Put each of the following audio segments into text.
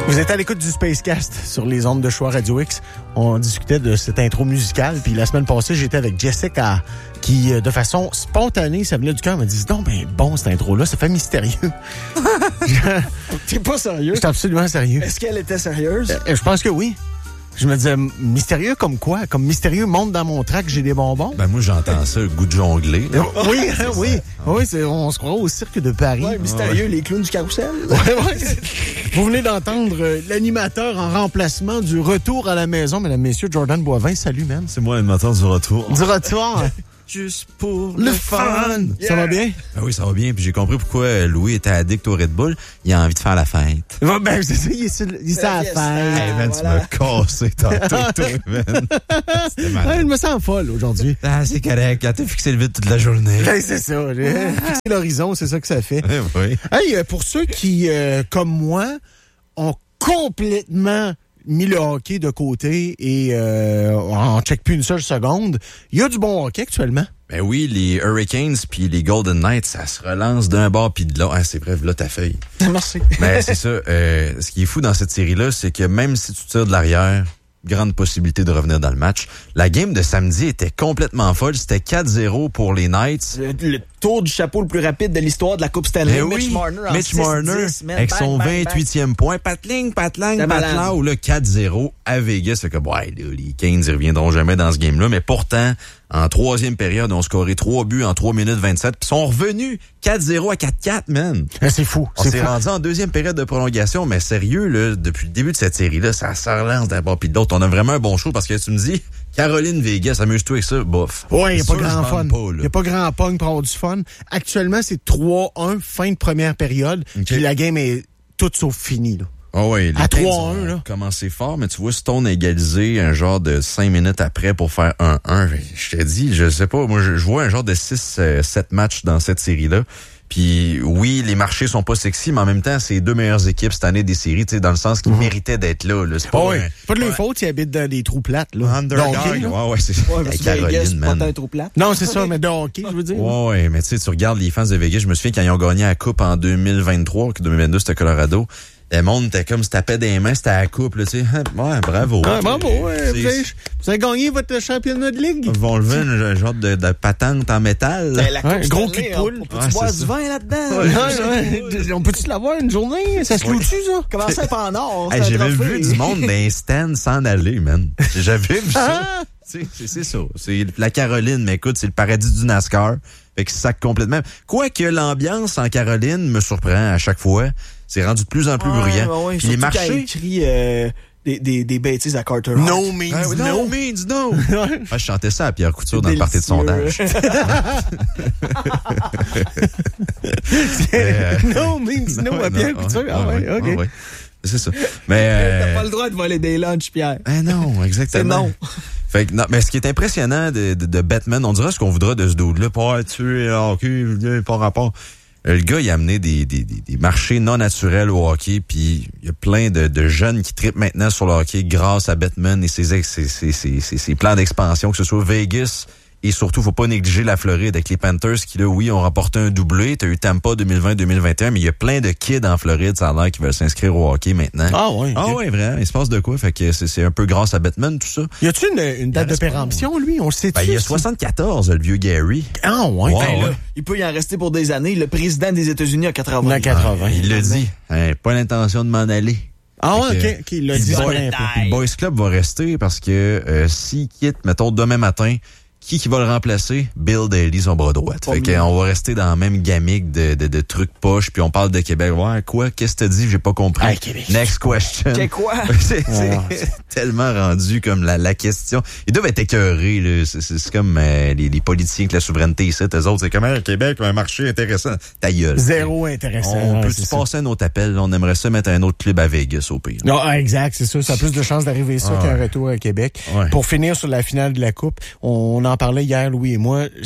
Vous êtes à l'écoute du Spacecast sur les ondes de Choix Radio X. On discutait de cette intro musicale. Puis la semaine passée, j'étais avec Jessica qui, de façon spontanée, ça venait du cœur, m'a dit « Non, ben bon, cette intro-là, ça fait mystérieux. » T'es pas sérieux? J'étais absolument sérieux. Est-ce qu'elle était sérieuse? Je pense que oui. Je me disais, mystérieux comme quoi? Comme mystérieux monte dans mon trac, j'ai des bonbons? Ben moi, j'entends ça, le goût de jongler. Oui, oui. Oui, on se croit au cirque de Paris. Ouais, mystérieux, les clowns du carrousel. Ouais. Vous venez d'entendre l'animateur en remplacement du retour à la maison, mesdames, messieurs, Jordan Boivin. Salut, man. C'est moi l'animateur du retour. Du retour. Juste pour le fun. Yeah. Ça va bien? Ben oui, ça va bien. Puis j'ai compris pourquoi Louis était addict au Red Bull. Il a envie de faire la fête. Ben, c'est ça, il est à la fête. Hey, man, voilà. tu m'as cassé tantôt, toi, man. C'était malade. Je me sens folle aujourd'hui. Ah, c'est correct. Quand t'as fixé le vide toute la journée. Ben, c'est ça. J'ai fixé l'horizon, c'est ça que ça fait. Oui. Hey, pour ceux qui, comme moi, ont complètement mis le hockey de côté et on check plus une seule seconde, il y a du bon hockey actuellement. Ben oui, les Hurricanes puis les Golden Knights, ça se relance d'un bord puis de l'autre. Ah, c'est bref, là, ta feuille. Merci. Ben, c'est ça. Ce qui est fou dans cette série-là, c'est que même si tu tires de l'arrière, grande possibilité de revenir dans le match. La game de samedi était complètement folle. C'était 4-0 pour les Knights. Le tour du chapeau le plus rapide de l'histoire de la Coupe Stanley. Mitch Marner, man, avec bang, son bang, 28e point. Patling, patlang, là, 4-0 à Vegas. C'est comme, ouais, là, les Canes, ils reviendront jamais dans ce game-là. Mais pourtant, en troisième période, on scoré 3 buts en 3 minutes 27. Puis ils sont revenus 4-0 à 4-4, man. C'est fou. On s'est rendu en deuxième période de prolongation, mais sérieux, là, depuis le début de cette série-là, ça se relance d'un bord puis de l'autre. On a vraiment un bon show parce que tu me dis, Caroline-Vegas, amuse-toi avec ça, bof. Oui, il n'y a pas grand fun. Il n'y a pas grand pong pour avoir du fun. Actuellement, c'est 3-1, fin de première période. Okay. Puis la game est toute sauf finie, là. Oh oui, à 3-1, là. Commencé fort, mais tu vois, Stone a égalisé un genre de 5 minutes après pour faire 1-1. Je te dis, je sais pas, moi, je vois un genre de 6-7 matchs dans cette série-là. Puis oui, les marchés sont pas sexy, mais en même temps, c'est les deux meilleures équipes cette année des séries, tu sais, dans le sens qu'ils méritaient d'être là. C'est pas, pas de leur faute, ils habitent dans des trous plates, là. Underdog. Ouais, c'est parce que Vegas, pas un trou plat. Non, c'est ça, mais de hockey, je veux dire. Ouais, mais tu sais, tu regardes les fans de Vegas, je me souviens quand ils ont gagné la coupe en 2023, que 2022 c'était Colorado. Le monde était comme se tapait des mains, c'était à la coupe, là, tu sais. Ouais, bravo. Ah, bravo, vous avez gagné votre championnat de ligue. Ils vont lever un genre de patente en métal. Ben, la coupe gros Stanley, cul de poule. On peut-tu boire du vin là-dedans? Ouais. On peut-tu l'avoir une journée? Ça se loue-tu, ça? Comment ça, pas en or? Hey, j'ai même vu du monde d'un stand s'en aller, man. J'avais vu ça. C'est ça. C'est la Caroline, mais écoute, c'est le paradis du NASCAR. Fait que ça sac complètement. Quoique l'ambiance en Caroline me surprend à chaque fois. C'est rendu de plus en plus bruyant. Ouais, puis les marchés. Écrit des bêtises à Carter. No means no. no. Means no. Je chantais ça à Pierre Couture dans le party de sondage. No means no à Pierre Couture. Ah ouais, OK. Ouais. C'est ça. Mais t'as pas le droit de voler des lunchs, Pierre. Non, exactement. C'est non. Fait que non, mais ce qui est impressionnant de Batman, on dira ce qu'on voudra de ce dude-là, pas tuer hockey, pas rapport. Le gars, il a amené des marchés non naturels au hockey, puis il y a plein de jeunes qui trippent maintenant sur le hockey grâce à Batman et ses plans d'expansion, que ce soit Vegas. Et surtout, faut pas négliger la Floride avec les Panthers qui, là, oui, ont remporté un doublé. T'as eu Tampa 2020-2021, mais il y a plein de kids en Floride, ça a l'air, qui veulent s'inscrire au hockey maintenant. Ah ouais. Ah ouais, vraiment. Il se passe de quoi? Fait que c'est un peu grâce à Batman, tout ça. Y a-tu une date de péremption, lui? On le sait-tu? Ben, il y a 74, le vieux Gary. Ah ouais. Ouais. Là, il peut y en rester pour des années. Le président des États-Unis a 80. En 80. Il l'a dit. Pas l'intention de m'en aller. Ah ouais, OK. Il l'a dit. Le Boys Club va rester parce que s'il quitte, mettons, demain matin, qui va le remplacer? Bill Daly, son bras droit. Fait qu'on va rester dans la même gamique de trucs poches, puis on parle de Québec. Ouais, quoi? Qu'est-ce que t'as dit? J'ai pas compris. Québec. Next question. C'est quoi? C'est tellement rendu comme la question. Ils doivent être écœurés, là. C'est comme les politiciens avec la souveraineté ici. Eux autres, c'est comme Québec, un marché intéressant. Ta gueule. Zéro intéressant. On peut-tu passer un autre appel? On aimerait ça mettre un autre club à Vegas, au pire. Non, exact, c'est ça. Ça a plus de chances d'arriver ça qu'un retour à Québec. Ouais. Pour finir sur la finale de la Coupe, on en parlait hier, Louis et moi.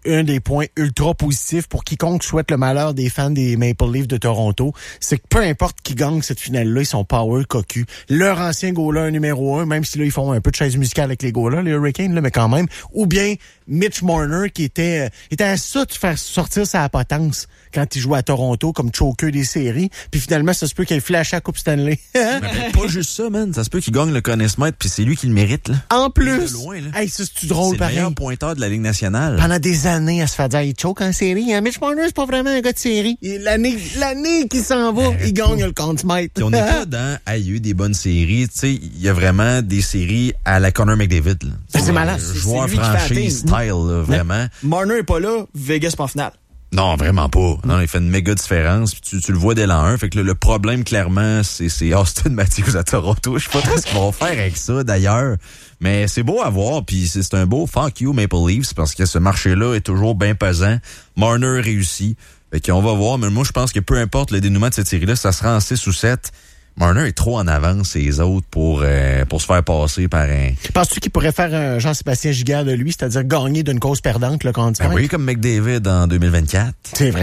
un des points ultra positifs pour quiconque souhaite le malheur des fans des Maple Leafs de Toronto, c'est que peu importe qui gagne cette finale-là, ils sont power cocu. Leur ancien goaler numéro 1, même si là, ils font un peu de chaise musicale avec les goalers, les Hurricanes, là, mais quand même. Ou bien Mitch Marner, qui était à ça de faire sortir sa potence quand il jouait à Toronto comme choker des séries. Puis finalement, ça se peut qu'il flash à Coupe Stanley. Mais pas juste ça, man. Ça se peut qu'il gagne le Conn Smythe, puis c'est lui qui le mérite, là. En plus! Loin, là. Hey, ça, c'est drôle, c'est pareil. le meilleur pointeur de la Ligue nationale. Pendant des années, à se faire dire, il choke en série. Mitch Marner, c'est pas vraiment un gars de série. Et l'année qui s'en va, il gagne le Conn Smythe. Puis on n'est pas dans, il y a eu des bonnes séries. Tu sais, il y a vraiment des séries à la Connor McDavid, là. C'est malade. Joueur lui qui fait franchise, style, là, vraiment. Marner est pas là, Vegas pas en finale. Non, vraiment pas. Non, il fait une méga différence. Puis tu le vois dès l'an 1. Fait que le problème, clairement, c'est Austin Matthews à Toronto. Je sais pas trop ce qu'ils vont faire avec ça, d'ailleurs. Mais c'est beau à voir. Puis c'est un beau fuck you Maple Leafs parce que ce marché-là est toujours bien pesant. Marner réussit. Fait qu'on va voir. Mais moi, je pense que peu importe le dénouement de cette série-là, ça sera en 6 ou 7. Marner est trop en avance les autres pour se faire passer par un... Penses-tu qu'il pourrait faire un Jean-Sébastien Giguère de lui, c'est-à-dire gagner d'une cause perdante le Conn Smythe? Ben oui, comme McDavid en 2024. C'est vrai.